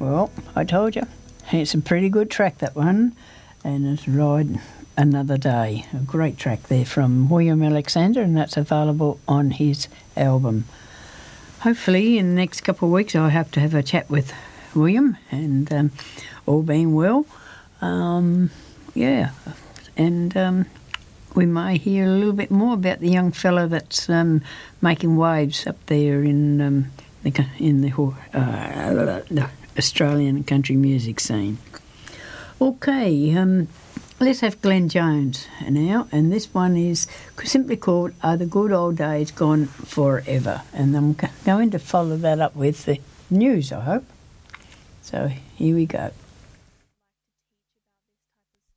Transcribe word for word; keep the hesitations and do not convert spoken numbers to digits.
Well, I told you. It's a pretty good track, that one. And it's Ride Another Day. A great track there from William Alexander, and that's available on his album. Hopefully in the next couple of weeks I'll have to have a chat with William, and um, all being well, um, yeah, and um, we may hear a little bit more about the young fella that's um, making waves up there in um, the in the, uh, the Australian country music scene. Okay, um, let's have Glenn Jones now, and this one is simply called Are the Good Old Days Gone Forever? And I'm going to follow that up with the news, I hope. So here we go.